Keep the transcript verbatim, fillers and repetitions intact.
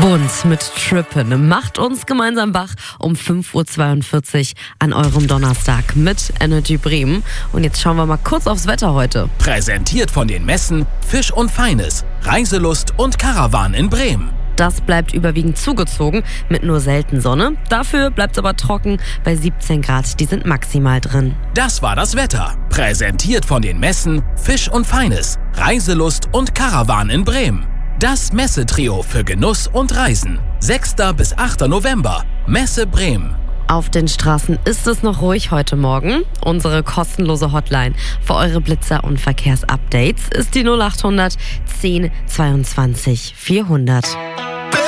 Bunt mit Trippen macht uns gemeinsam wach um fünf Uhr zweiundvierzig an eurem Donnerstag mit Energy Bremen. Und jetzt schauen wir mal kurz aufs Wetter heute. Präsentiert von den Messen Fisch und Feines, Reiselust und Caravan in Bremen. Das bleibt überwiegend zugezogen mit nur selten Sonne. Dafür bleibt es aber trocken bei siebzehn Grad, die sind maximal drin. Das war das Wetter. Präsentiert von den Messen Fisch und Feines, Reiselust und Caravan in Bremen. Das Messetrio für Genuss und Reisen. sechster bis achter November. Messe Bremen. Auf den Straßen ist es noch ruhig heute Morgen. Unsere kostenlose Hotline für eure Blitzer- und Verkehrsupdates ist die null acht hundert zehn zweiundzwanzig vierhundert.